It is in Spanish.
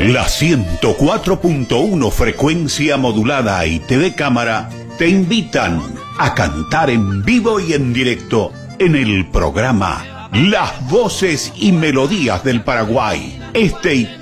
La 104.1 frecuencia modulada y TV Cámara te invitan a cantar en vivo y en directo en el programa Las Voces y Melodías del Paraguay. Este y